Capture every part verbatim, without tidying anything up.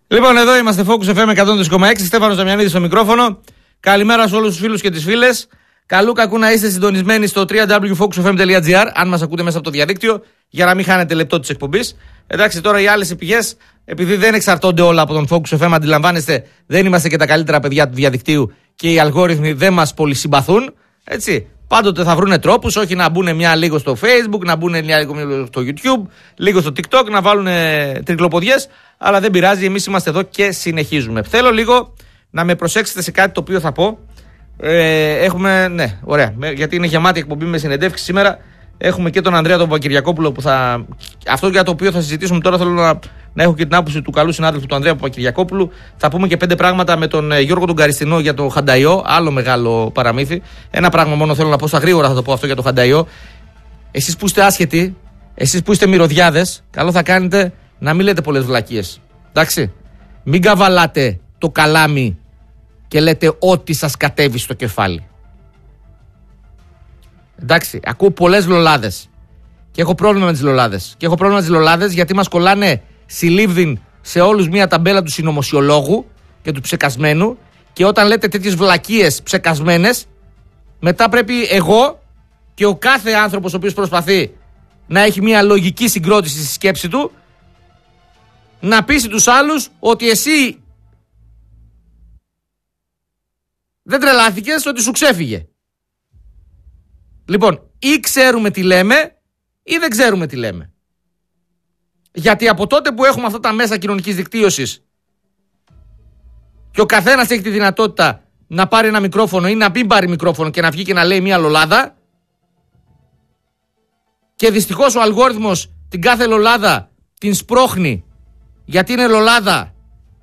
Λοιπόν, εδώ είμαστε Focus εφ εμ εκατόν τρία κόμμα έξι. Στέφανος Δαμιανίδης στο μικρόφωνο. Καλημέρα σε όλους τους φίλους και τις φίλες. Καλού κακού να είστε συντονισμένοι στο double-u double-u double-u τελεία focus f m τελεία g r, αν μας ακούτε μέσα από το διαδίκτυο, για να μην χάνετε λεπτό της εκπομπής. Εντάξει, τώρα οι άλλες πηγές, επειδή δεν εξαρτώνται όλα από τον Focus εφ εμ, αντιλαμβάνεστε, δεν είμαστε και τα καλύτερα παιδιά του διαδικτύου και οι αλγόριθμοι δεν μας πολυσυμπαθούν. Έτσι. Πάντοτε θα βρούνε τρόπους, όχι να μπουν μια λίγο στο Facebook, να μπουν μια λίγο στο YouTube, λίγο στο TikTok, να βάλουν τρικλοποδιές, αλλά δεν πειράζει, εμείς είμαστε εδώ και συνεχίζουμε. Θέλω λίγο να με προσέξετε σε κάτι το οποίο θα πω. Ε, έχουμε, ναι, ωραία, γιατί είναι γεμάτη εκπομπή με συνεντεύξεις σήμερα. Έχουμε και τον Ανδρέα τον Παπακυριακόπουλο που θα. Αυτό για το οποίο θα συζητήσουμε τώρα, θέλω να, να έχω και την άποψη του καλού συνάδελφου του Ανδρέα Παπακυριακόπουλου. Θα πούμε και πέντε πράγματα με τον Γιώργο τον Καριστινό για το Χανταϊό. Άλλο μεγάλο παραμύθι. Ένα πράγμα μόνο θέλω να πω, στα γρήγορα θα το πω αυτό για το Χανταϊό. Εσείς που είστε άσχετοι, εσείς που είστε μυρωδιάδες, καλό θα κάνετε να μην λέτε πολλές βλακίες. Εντάξει. Μην καβαλάτε το καλάμι και λέτε ό,τι σας κατέβει στο κεφάλι. Εντάξει, ακούω πολλές λολάδες και έχω πρόβλημα με τις λολάδες. Και έχω πρόβλημα με τις λολάδες γιατί μας κολλάνε συλλήβδιν σε όλους μια ταμπέλα του συνωμοσιολόγου και του ψεκασμένου, και όταν λέτε τέτοιες βλακίες ψεκασμένες, μετά πρέπει εγώ και ο κάθε άνθρωπος ο οποίος προσπαθεί να έχει μια λογική συγκρότηση στη σκέψη του να πείσει τους άλλους ότι εσύ δεν τρελάθηκες, ότι σου ξέφυγε. Λοιπόν, ή ξέρουμε τι λέμε ή δεν ξέρουμε τι λέμε. Γιατί από τότε που έχουμε αυτά τα μέσα κοινωνικής δικτύωσης και ο καθένας έχει τη δυνατότητα να πάρει ένα μικρόφωνο ή να μην πάρει μικρόφωνο και να βγει και να λέει μια λολάδα, και δυστυχώς ο αλγόριθμος την κάθε λολάδα την σπρώχνει γιατί είναι λολάδα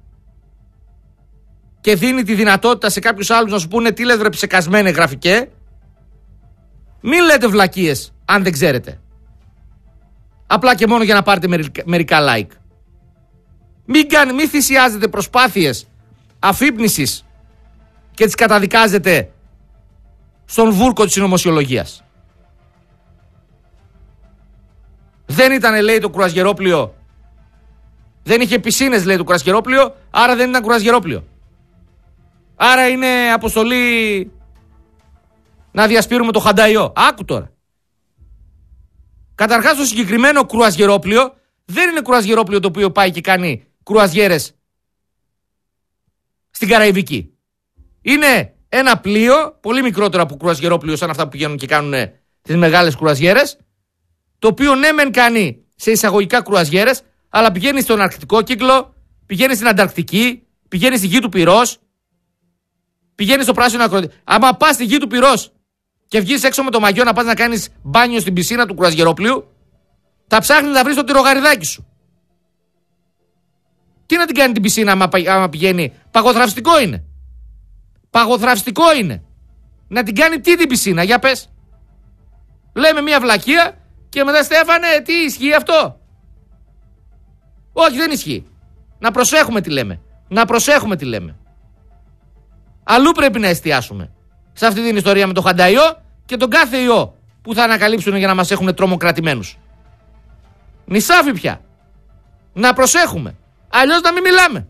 και δίνει τη δυνατότητα σε κάποιους άλλους να σου πούνε τι λες βρε ψεκασμένε γραφικέ. Μην λέτε βλακίες αν δεν ξέρετε. Απλά και μόνο για να πάρετε μερικά, μερικά like. Μην, καν, μην θυσιάζετε προσπάθειες αφύπνισης και τις καταδικάζετε στον βούρκο της συνωμοσιολογίας. Δεν ήταν, λέει, το κρουαζιερόπλιο. Δεν είχε πισίνες, λέει, το κρουαζιερόπλιο, άρα δεν ήταν κρουαζιερόπλιο. Άρα είναι αποστολή να διασπείρουμε το Χανταϊό. Άκου τώρα. Καταρχάς το συγκεκριμένο κρουαζιερόπλιο δεν είναι κρουαζιερόπλιο το οποίο πάει και κάνει κρουαζιέρες στην Καραϊβική. Είναι ένα πλοίο, πολύ μικρότερο από κρουαζιερόπλιο σαν αυτά που πηγαίνουν και κάνουν τις μεγάλες κρουαζιέρες, το οποίο ναι μεν κάνει σε εισαγωγικά κρουαζιέρες, αλλά πηγαίνει στον Αρκτικό κύκλο, πηγαίνει στην Ανταρκτική, πηγαίνει στη γη του Πυρός, πηγαίνει στο πράσινο ακροτήριο. Άμα πας στη γη του Πυρός και βγεις έξω με το μαγιό να πας να κάνεις μπάνιο στην πισίνα του κρουαζιερόπλοιου, θα ψάχνεις να βρεις το τυρογαριδάκι σου. Τι να την κάνει την πισίνα άμα, άμα πηγαίνει? Παγοθραυστικό είναι. Παγοθραυστικό είναι. Να την κάνει τι την πισίνα, για πες. Λέμε μια βλακεία και μετά, Στέφανε, τι ισχύει αυτό? Όχι, δεν ισχύει. Να προσέχουμε τι λέμε. Να προσέχουμε τι λέμε. Αλλού πρέπει να εστιάσουμε. Σε αυτή την ιστορία με το Χανταϊό και τον κάθε ιό που θα ανακαλύψουν για να μας έχουν τρομοκρατημένους. Νησάφι πια. Να προσέχουμε. Αλλιώς να μην μιλάμε.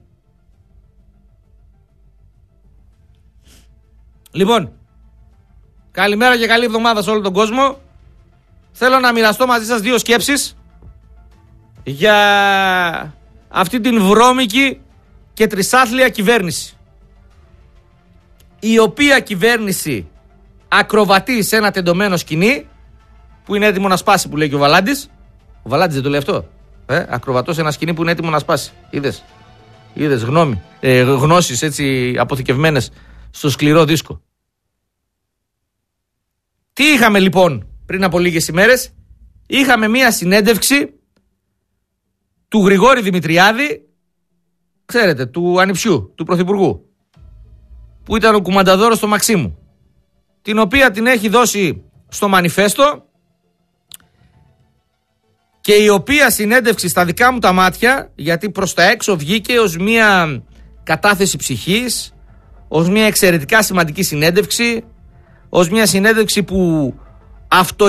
Λοιπόν, καλημέρα και καλή εβδομάδα σε όλο τον κόσμο. Θέλω να μοιραστώ μαζί σας δύο σκέψεις για αυτή την βρώμικη και τρισάθλια κυβέρνηση, η οποία κυβέρνηση ακροβατεί σε ένα τεντωμένο σκηνή που είναι έτοιμο να σπάσει, που λέει και ο Βαλάντης. Ο Βαλάντης δεν το λέει αυτό? Ε, ακροβατώ σε ένα σκηνή που είναι έτοιμο να σπάσει. Είδες, είδες γνώμη, ε, γνώσεις έτσι αποθηκευμένες στο σκληρό δίσκο. Τι είχαμε λοιπόν πριν από λίγες ημέρες? Είχαμε μία συνέντευξη του Γρηγόρη Δημητριάδη, ξέρετε, του ανιψιού, του πρωθυπουργού, που ήταν ο κουμανταδόρος στο Μαξίμου, την οποία την έχει δώσει στο μανιφέστο, και η οποία συνέντευξη στα δικά μου τα μάτια, γιατί προς τα έξω βγήκε ως μια κατάθεση ψυχής, ως μια εξαιρετικά σημαντική συνέντευξη, ως μια συνέντευξη που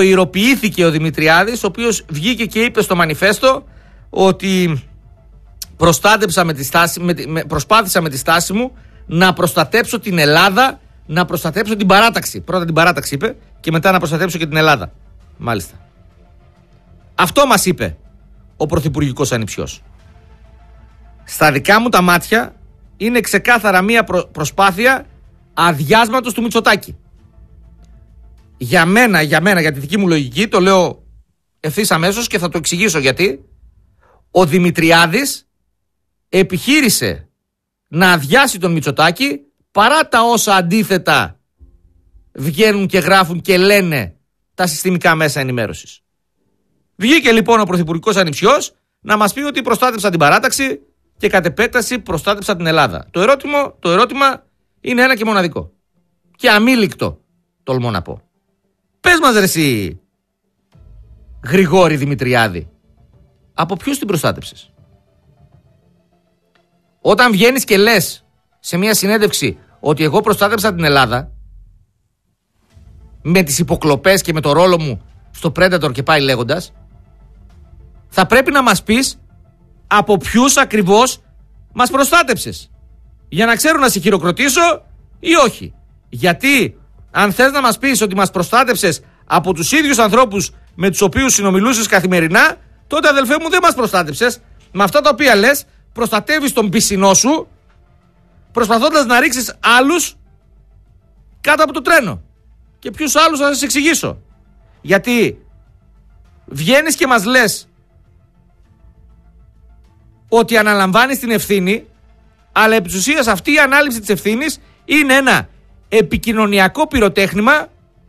αυτοειροποιήθηκε ο Δημητριάδης, ο οποίος βγήκε και είπε στο μανιφέστο ότι προστάτεψα με τη στάση, με, με, προσπάθησα με τη στάση μου να προστατέψω την Ελλάδα, να προστατέψω την παράταξη. Πρώτα την παράταξη είπε και μετά να προστατέψω και την Ελλάδα. Μάλιστα. Αυτό μας είπε ο πρωθυπουργικός ανιψιός. Στα δικά μου τα μάτια είναι ξεκάθαρα μία προ, προσπάθεια αδειάσματος του Μητσοτάκη. Για μένα, για μένα, για τη δική μου λογική, το λέω ευθύς αμέσως και θα το εξηγήσω γιατί, ο Δημητριάδης επιχείρησε να αδειάσει τον Μητσοτάκη παρά τα όσα αντίθετα βγαίνουν και γράφουν και λένε τα συστημικά μέσα ενημέρωσης. Βγήκε λοιπόν ο πρωθυπουργικός ανιψιός να μας πει ότι προστάτεψα την παράταξη και κατ' επέκταση προστάτεψα την Ελλάδα. Το ερώτημα, το ερώτημα είναι ένα και μοναδικό. Και αμήλικτο, τολμώ να πω. Πες μας ρε εσύ, Γρηγόρη Δημητριάδη, από ποιους την προστάτεψες? Όταν βγαίνεις και λες σε μια συνέντευξη ότι εγώ προστάτεψα την Ελλάδα με τις υποκλοπές και με το ρόλο μου στο Predator και πάει λέγοντας, θα πρέπει να μας πεις από ποιους ακριβώς μας προστάτεψες, για να ξέρω να σε χειροκροτήσω ή όχι. Γιατί αν θες να μας πεις ότι μας προστάτεψες από τους ίδιους ανθρώπους με τους οποίους συνομιλούσες καθημερινά, τότε αδελφέ μου δεν μας προστάτεψες. Με αυτά τα οποία λες προστατεύεις τον πισινό σου, προσπαθώντας να ρίξεις άλλους κάτω από το τρένο. Και ποιους άλλους θα σας εξηγήσω. Γιατί βγαίνεις και μας λες ότι αναλαμβάνεις την ευθύνη, αλλά επί της ουσίας αυτή η ανάληψη της ευθύνης είναι ένα επικοινωνιακό πυροτέχνημα,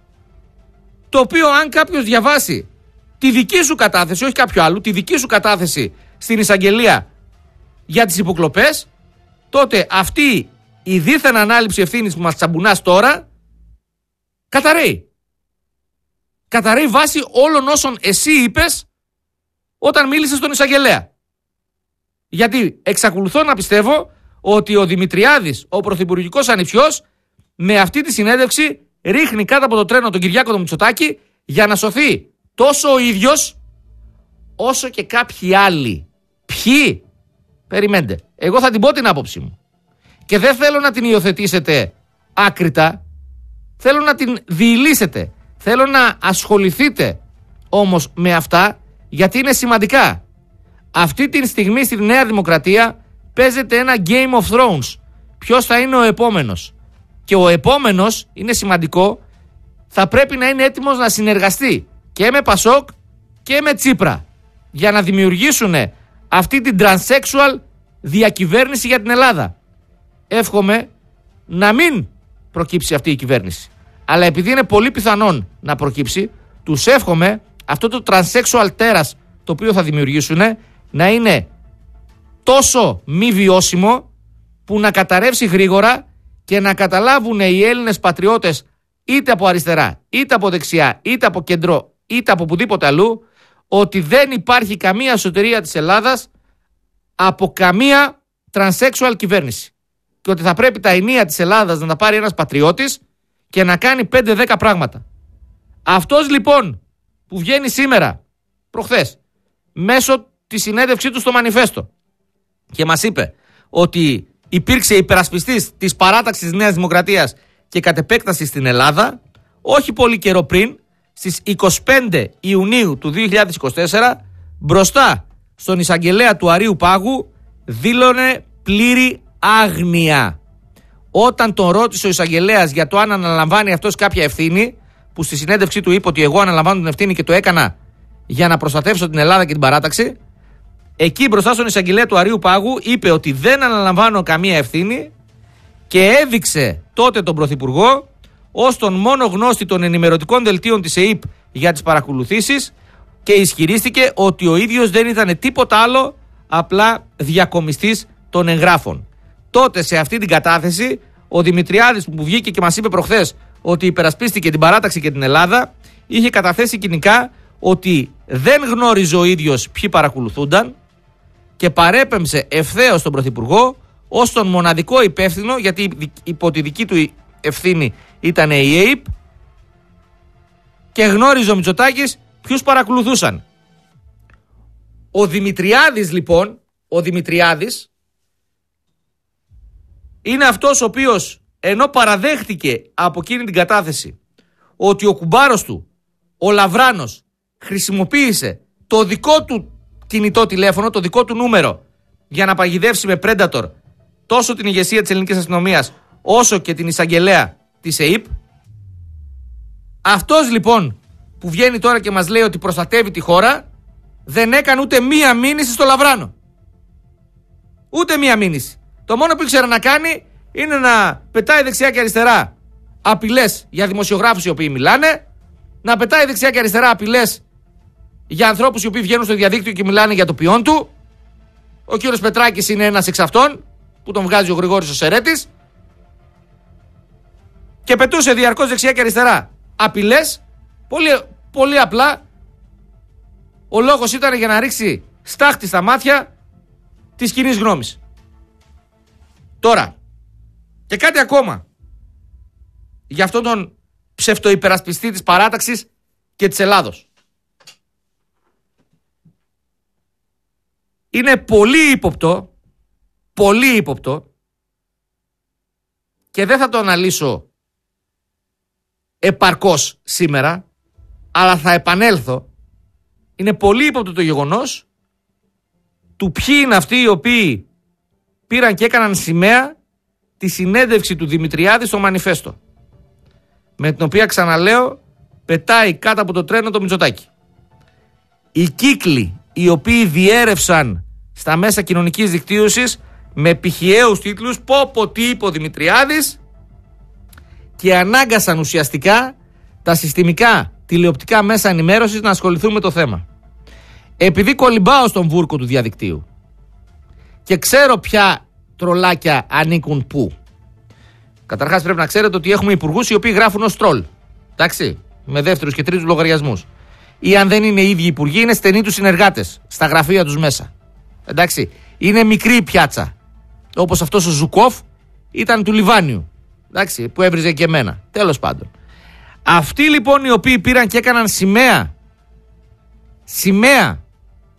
το οποίο αν κάποιος διαβάσει τη δική σου κατάθεση, όχι κάποιο άλλο, τη δική σου κατάθεση στην εισαγγελία για τις υποκλοπές, τότε αυτή η δίθεν ανάληψη ευθύνης που μας τσαμπουνάς τώρα καταραίει. Καταραίει βάσει όλων όσων εσύ είπες όταν μίλησες στον εισαγγελέα. Γιατί εξακολουθώ να πιστεύω ότι ο Δημητριάδης, ο πρωθυπουργικός ανιψιός, με αυτή τη συνέντευξη ρίχνει κάτω από το τρένο τον Κυριάκο τον Μητσοτάκη για να σωθεί τόσο ο ίδιος όσο και κάποιοι άλλοι. Ποιοι? Περιμένετε. Εγώ θα την πω την άποψή μου. Και δεν θέλω να την υιοθετήσετε άκρητα. Θέλω να την διηλύσετε. Θέλω να ασχοληθείτε όμως με αυτά, γιατί είναι σημαντικά. Αυτή τη στιγμή στη Νέα Δημοκρατία παίζεται ένα Game of Thrones. Ποιος θα είναι ο επόμενος? Και ο επόμενος, είναι σημαντικό, θα πρέπει να είναι έτοιμος να συνεργαστεί και με Πασόκ και με Τσίπρα για να δημιουργήσουν αυτή την transsexual διακυβέρνηση για την Ελλάδα. Εύχομαι να μην προκύψει αυτή η κυβέρνηση. Αλλά επειδή είναι πολύ πιθανόν να προκύψει, τους εύχομαι αυτό το transsexual τέρας το οποίο θα δημιουργήσουν να είναι τόσο μη βιώσιμο που να καταρρεύσει γρήγορα και να καταλάβουν οι Έλληνες πατριώτες είτε από αριστερά, είτε από δεξιά, είτε από κεντρό, είτε από οπουδήποτε αλλού, ότι δεν υπάρχει καμία σωτηρία της Ελλάδας από καμία transsexual κυβέρνηση. Και ότι θα πρέπει τα ενία της Ελλάδας να τα πάρει ένας πατριώτης και να κάνει πέντε δέκα πράγματα. Αυτός λοιπόν που βγαίνει σήμερα, προχθές, μέσω της συνέντευξή του στο Μανιφέστο και μας είπε ότι υπήρξε υπερασπιστής της παράταξης της Νέας Δημοκρατίας και κατ' επέκταση στην Ελλάδα, όχι πολύ καιρό πριν, στις είκοσι πέντε Ιουνίου του δύο χιλιάδες είκοσι τέσσερα, μπροστά στον εισαγγελέα του Αρείου Πάγου, δήλωνε πλήρη άγνοια. Όταν τον ρώτησε ο εισαγγελέας για το αν αναλαμβάνει αυτός κάποια ευθύνη, που στη συνέντευξή του είπε ότι εγώ αναλαμβάνω την ευθύνη και το έκανα για να προστατεύσω την Ελλάδα και την παράταξη, εκεί μπροστά στον εισαγγελέα του Αρείου Πάγου είπε ότι δεν αναλαμβάνω καμία ευθύνη και έδειξε τότε τον Πρωθυπουργό ως τον μόνο γνώστη των ενημερωτικών δελτίων της ΕΥΠ για τις παρακολουθήσεις και ισχυρίστηκε ότι ο ίδιος δεν ήταν τίποτα άλλο απλά διακομιστής των εγγράφων. Τότε σε αυτή την κατάθεση ο Δημητριάδης που βγήκε και μας είπε προχθές ότι υπερασπίστηκε την παράταξη και την Ελλάδα, είχε καταθέσει κοινικά ότι δεν γνώριζε ο ίδιος ποιοι παρακολουθούνταν και παρέπεμψε ευθέως τον Πρωθυπουργό ως τον μοναδικό υπεύθυνο, γιατί υπό τη δική του ευθύνη ήταν η ΕΥΠ, και γνώριζε ο Μητσοτάκης ποιους παρακολουθούσαν. Ο Δημητριάδης λοιπόν ο Δημητριάδης είναι αυτός ο οποίος, ενώ παραδέχτηκε από εκείνη την κατάθεση ότι ο κουμπάρος του, ο Λαβράνος, χρησιμοποίησε το δικό του κινητό τηλέφωνο, το δικό του νούμερο, για να παγιδεύσει με Predator τόσο την ηγεσία της ελληνικής αστυνομίας όσο και την εισαγγελέα της ΕΥΠ. Αυτός λοιπόν που βγαίνει τώρα και μας λέει ότι προστατεύει τη χώρα, δεν έκανε ούτε μία μήνυση στο Λαβράνο. Ούτε μία μήνυση. Το μόνο που ήξερε να κάνει είναι να πετάει δεξιά και αριστερά απειλές για δημοσιογράφους οι οποίοι μιλάνε, να πετάει δεξιά και αριστερά απειλές για ανθρώπους οι οποίοι βγαίνουν στο διαδίκτυο και μιλάνε για το ποιόν του. Ο κύριος Πετράκης είναι ένας εξ αυτών που τον βγάζει ο Γρηγόρης ο Σερέτης, και πετούσε διαρκώς δεξιά και αριστερά απειλές. Πολύ, πολύ απλά ο λόγος ήταν για να ρίξει στάχτη στα μάτια της κοινής γνώμης. Τώρα, και κάτι ακόμα για αυτόν τον ψευτοϊπερασπιστή της παράταξης και της Ελλάδος. Είναι πολύ ύποπτο, πολύ ύποπτο, και δεν θα το αναλύσω επαρκώς σήμερα, αλλά θα επανέλθω. Είναι πολύ ύποπτο το γεγονός του ποιοι είναι αυτοί οι οποίοι πήραν και έκαναν σημαία τη συνέντευξη του Δημητριάδη στο Μανιφέστο, με την οποία, ξαναλέω, πετάει κάτω από το τρένο το Μητσοτάκη. Οι κύκλοι οι οποίοι διέρευσαν στα μέσα κοινωνικής δικτύωσης με πηχιαίους τίτλους «Πω πω τι είπε ο Δημητριάδης», και ανάγκασαν ουσιαστικά τα συστημικά τηλεοπτικά μέσα ενημέρωσης να ασχοληθούν με το θέμα. Επειδή κολυμπάω στον βούρκο του διαδικτύου και ξέρω ποια τρολάκια ανήκουν πού. Καταρχάς πρέπει να ξέρετε ότι έχουμε υπουργούς οι οποίοι γράφουν ως τρολ. Εντάξει, με δεύτερους και τρίτους λογαριασμούς. Ή αν δεν είναι οι ίδιοι υπουργοί, είναι στενοί τους συνεργάτες στα γραφεία τους μέσα. Εντάξει, είναι μικρή η πιάτσα. Όπως αυτός ο Ζουκόφ ήταν του Λιβάνιου. Εντάξει, που έβριζε και εμένα. Τέλος πάντων. Αυτοί λοιπόν οι οποίοι πήραν και έκαναν σημαία, σημαία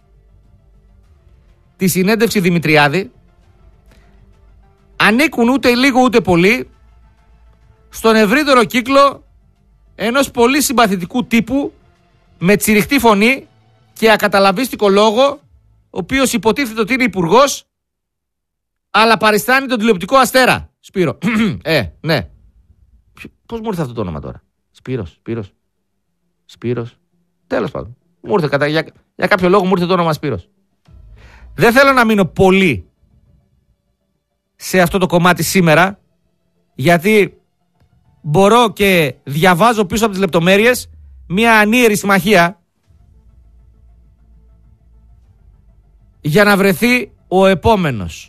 τη συνέντευξη Δημητριάδη, ανήκουν ούτε λίγο ούτε πολύ στον ευρύτερο κύκλο ενός πολύ συμπαθητικού τύπου με τσιριχτή φωνή και ακαταλαβίστικο λόγο, ο οποίος υποτίθεται ότι είναι υπουργός, αλλά παριστάνει τον τηλεοπτικό Αστέρα. Σπύρο. ε, ναι. Πώς μου ήρθε αυτό το όνομα τώρα? Σπύρος, Σπύρος, Σπύρος. Τέλος πάντων. Μου ήρθε, κατά, για, για κάποιο λόγο μου ήρθε το όνομα Σπύρος. Δεν θέλω να μείνω πολύ σε αυτό το κομμάτι σήμερα, γιατί μπορώ και διαβάζω πίσω από τις λεπτομέρειες μια ανίερη συμμαχία για να βρεθεί ο επόμενος.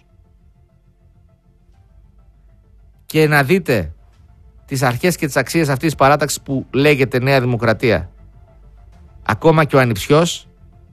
Και να δείτε τις αρχές και τις αξίες αυτής της παράταξης που λέγεται Νέα Δημοκρατία. Ακόμα και ο ανιψιός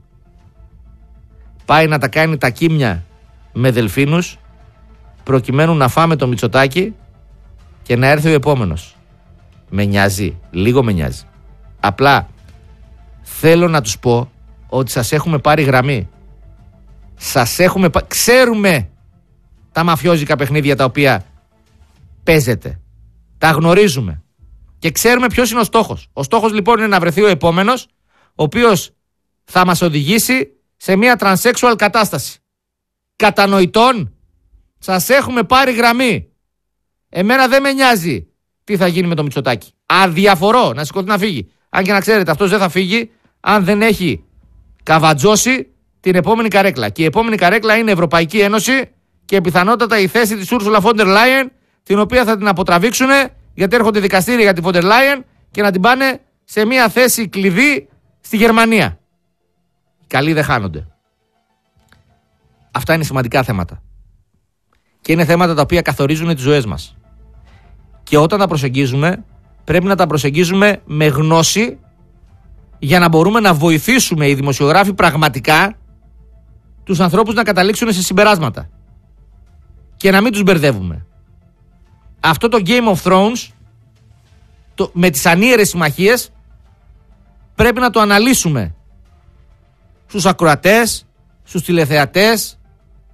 πάει να τα κάνει τα κίμια με δελφίνους προκειμένου να φάμε το Μητσοτάκη και να έρθει ο επόμενος. Με νοιάζει, λίγο με νοιάζει. Απλά θέλω να τους πω ότι σας έχουμε πάρει γραμμή. Σας έχουμε πα... Ξέρουμε τα μαφιόζικα παιχνίδια τα οποία παίζετε. Τα γνωρίζουμε. Και ξέρουμε ποιος είναι ο στόχος. Ο στόχος λοιπόν είναι να βρεθεί ο επόμενος, ο οποίος θα μας οδηγήσει σε μια τρανσέξουαλ κατάσταση. Κατανοητών, σας έχουμε πάρει γραμμή. Εμένα δεν με νοιάζει τι θα γίνει με το Μητσοτάκη. Αδιαφορώ να σηκωθεί να φύγει. Αν και να ξέρετε, αυτός δεν θα φύγει αν δεν έχει καβατζώσει την επόμενη καρέκλα. Και η επόμενη καρέκλα είναι η Ευρωπαϊκή Ένωση και πιθανότατα η θέση της Ursula von der Leyen, την οποία θα την αποτραβήξουν, γιατί έρχονται δικαστήρια για τη von der Leyen, και να την πάνε σε μια θέση κλειδί στη Γερμανία. Οι καλοί δεν χάνονται. Αυτά είναι σημαντικά θέματα. Και είναι θέματα τα οποία καθορίζουν τις ζωές μας. Και όταν τα προσεγγίζουμε, πρέπει να τα προσεγγίζουμε με γνώση, για να μπορούμε να βοηθήσουμε οι δημοσιογράφοι πραγματικά τους ανθρώπους να καταλήξουν σε συμπεράσματα. Και να μην τους μπερδεύουμε. Αυτό το Game of Thrones, το, με τις ανίερες συμμαχίες, πρέπει να το αναλύσουμε στους ακροατές, στους τηλεθεατές,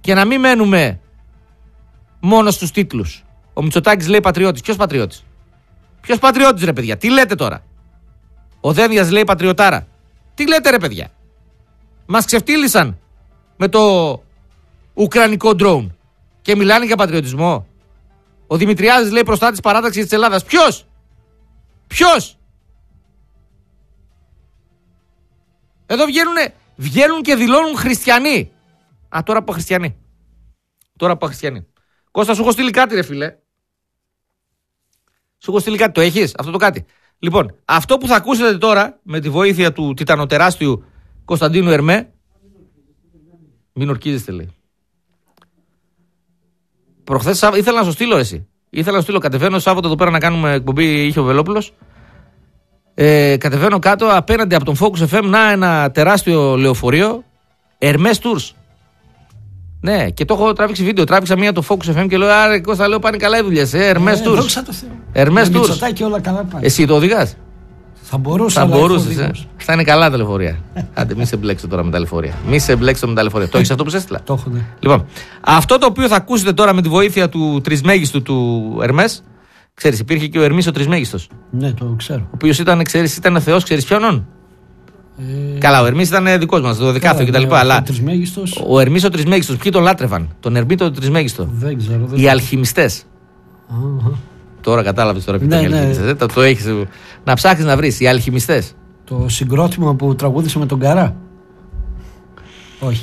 Και να μην μένουμε μόνο στους τίτλους. Ο Μητσοτάκης λέει πατριώτης. Ποιος πατριώτης? Ποιος πατριώτης, ρε παιδιά? Τι λέτε τώρα? Ο Δένδιας λέει πατριωτάρα. Τι λέτε, ρε παιδιά? Μας ξεφτύλισαν με το ουκρανικό ντρόουν και μιλάνε για πατριωτισμό. Ο Δημητριάδης λέει προστάτης παράταξης της Ελλάδας. Ποιος? Ποιος? Εδώ βγαίνουνε, βγαίνουν και δηλώνουν χριστιανοί. Α, τώρα από χριστιανοί. Τώρα από χριστιανοί. Κώστα, σου έχω στείλει κάτι, ρε φίλε. Σου έχω στείλει κάτι. Το έχεις αυτό το κάτι? Λοιπόν, αυτό που θα ακούσετε τώρα με τη βοήθεια του τιτανοτεράστιου Κωνσταντίνου Ερμέ. Μην ορκίζεστε, λέει. Προχθές ήθελα να σου στείλω, εσύ. Ήθελα να σου στείλω. Κατεβαίνω Σάββατο εδώ πέρα να κάνουμε εκπομπή. Είχε ο Βελόπουλος. Ε, κατεβαίνω κάτω απέναντι από τον Focus εφ εμ. Να, ένα τεράστιο λεωφορείο. Ερμέ Tours. Ναι, και το έχω τράβηξει βίντεο. Τράβηξα μία το Focus εφ εμ και λέω: Άρε, Κώστα, λέω πάνε καλά οι δουλειές. Ερμέ Tours. Δόξα τω Θεώ. Ερμέ Tours. Μητσοτάκη όλα καλά πάνε. Εσύ το οδηγάς? Θα μπορούσα. Θα μπορούσες. Ε. Θα είναι καλά τα λεωφορεία. Άντε, μη σε μπλέξετε τώρα με τα λεωφορεία. Μη σε μπλέξετε με τα λεωφορεία. Το έχεις αυτό που σε έστειλα? Το έχω, ναι. Λοιπόν, αυτό το οποίο θα ακούσετε τώρα με τη βοήθεια του τρισμέγιστου του Ερμές. Ξέρεις, υπήρχε και ο Ερμής ο τρισμέγιστος. Ναι, το ξέρω. Ο οποίος ήταν, ξέρεις, ήταν θεός, ξέρεις ποιον? Ε... Καλά, ο Ερμής ήταν δικός μας, το Δικάθεο κτλ. Ναι, αλλά ο, ο Ερμής ο τρισμέγιστος, ποιοι τον λάτρευαν? Τον Ερμή τον τρισμέγιστο. Δεν ξέρω. Δεν Οι αλχημιστές. Uh-huh. Τώρα κατάλαβες τώρα ποιοι ναι, ήταν οι αλχημιστές. Ναι. Το, το έχεις, να ψάχνεις να βρεις. Οι αλχημιστές. Το συγκρότημα που τραγούδισε με τον Καρά. Όχι.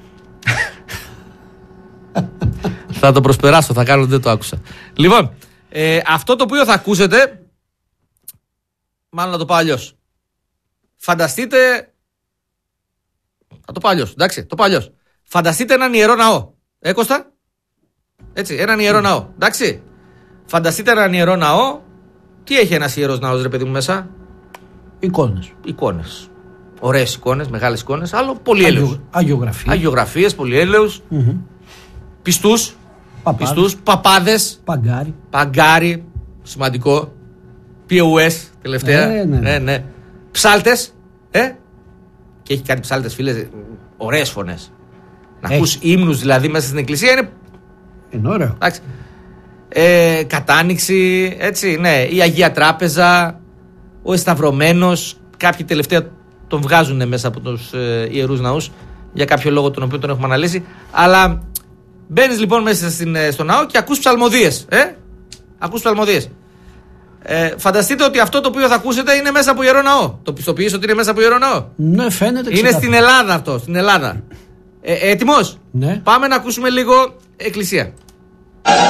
Θα το προσπεράσω, θα κάνω ότι δεν το άκουσα. Λοιπόν, ε, αυτό το οποίο θα ακούσετε, μάλλον να το πάω αλλιώς. Φανταστείτε. Θα το πάω αλλιώς, εντάξει, το πάω αλλιώς. Φανταστείτε έναν ιερό ναό. Ε, Κώστα? Έτσι, έναν ιερό ναό, εντάξει. Φανταστείτε έναν ιερό ναό. Τι έχει ένας ιερός ναός, ρε παιδί μου, μέσα? Εικόνες. Εικόνες. Ωραίες εικόνες, μεγάλες εικόνες, άλλο πολυέλεους. Αγιογραφίες. Αγιογραφίες, πολυέλεους. Mm-hmm. Πιστούς. Παπάδες. Πιστούς, παπάδες. Παγκάρι. Παγκάρι, σημαντικό. πι ο ες τελευταία. Ε, ναι, ναι. ναι, ναι. Ψάλτες. Ε? Και έχει κάτι ψάλτες, φίλε. Ωραίες φωνές. Να ακούς ύμνους δηλαδή μέσα στην εκκλησία είναι. Είναι ωραίο. Εντάξει. Ε, κατάνοιξη, έτσι, ναι. Η Αγία Τράπεζα. Ο Εσταυρωμένος. Κάποιοι τελευταία τον βγάζουν μέσα από τους ε, ιερούς ναούς. Για κάποιο λόγο τον οποίο τον έχουμε αναλύσει. Αλλά μπαίνεις λοιπόν μέσα στην, στο ναό και ακούς ψαλμοδίες. Ε? Ακούς ψαλμοδίες. Ε, φανταστείτε ότι αυτό το οποίο θα ακούσετε είναι μέσα από ιερό ναό. Το πιστοποιείς ότι είναι μέσα από ιερό ναό? Ναι, φαίνεται. Είναι ξεκάθαρα. στην Ελλάδα αυτό. Στην Ελλάδα. Ε, έτοιμος? Ναι. Πάμε να ακούσουμε λίγο εκκλησία.